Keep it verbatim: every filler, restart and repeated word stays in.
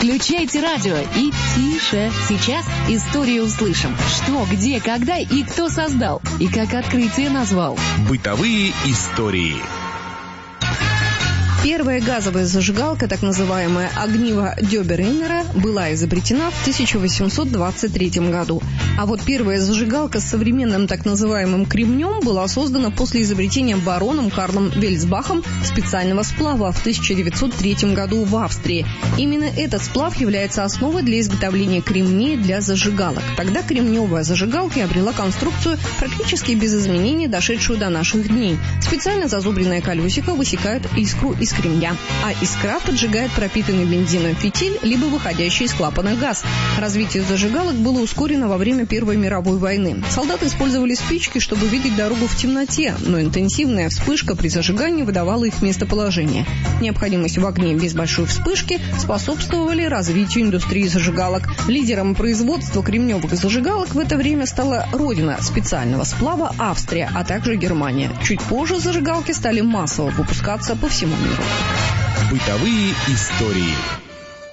Включайте радио и тише. Сейчас историю услышим. Что, где, когда и кто создал. И как открытие назвал. Бытовые истории. Первая газовая зажигалка, так называемая огниво Дёберейнера, была изобретена в тысяча восемьсот двадцать третьем году. А вот первая зажигалка с современным так называемым кремнем была создана после изобретения бароном Карлом Вельсбахом специального сплава в тысяча девятьсот третьем году в Австрии. Именно этот сплав является основой для изготовления кремней для зажигалок. Тогда кремневая зажигалка обрела конструкцию практически без изменений, дошедшую до наших дней. Специально зазубренное колесико высекает искру из кремня, а искра поджигает пропитанный бензином фитиль, либо выходящий из клапана газ. Развитие зажигалок было ускорено во время Первой мировой войны. Солдаты использовали спички, чтобы видеть дорогу в темноте, но интенсивная вспышка при зажигании выдавала их местоположение. Необходимость в огне без большой вспышки способствовали развитию индустрии зажигалок. Лидером производства кремневых зажигалок в это время стала родина специального сплава Австрия, а также Германия. Чуть позже зажигалки стали массово выпускаться по всему миру. Бытовые истории.